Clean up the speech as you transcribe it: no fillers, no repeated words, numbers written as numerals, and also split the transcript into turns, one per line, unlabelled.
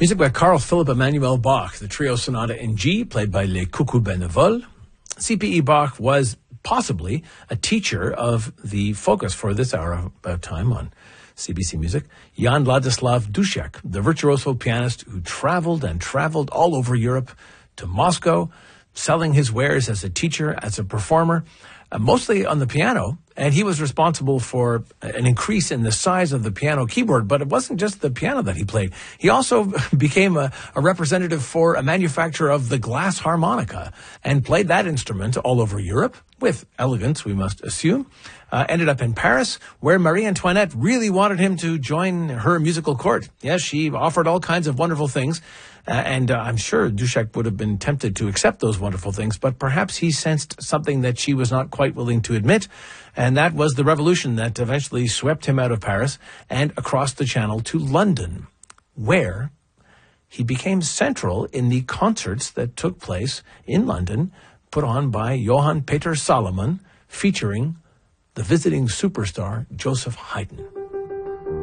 Music by Carl Philipp Emanuel Bach, the Trio Sonata in G, played by Les Coucou Bénévoles. C.P.E. Bach was possibly a teacher of the focus for this hour of time on CBC Music, Jan Ladislav Dušek, the virtuoso pianist who traveled and traveled all over Europe to Moscow, selling his wares as a teacher, as a performer, mostly on the piano. And he was responsible for an increase in the size of the piano keyboard, but it wasn't just the piano that he played. He also became a representative for a manufacturer of the glass harmonica and played that instrument all over Europe with elegance, we must assume. Ended up in Paris, where Marie Antoinette really wanted him to join her musical court. Yes, she offered all kinds of wonderful things, and I'm sure Dušek would have been tempted to accept those wonderful things, but perhaps he sensed something that she was not quite willing to admit, and that was the revolution that eventually swept him out of Paris and across the Channel to London, where he became central in the concerts that took place in London, put on by Johann Peter Salomon, featuring the visiting superstar Joseph Haydn.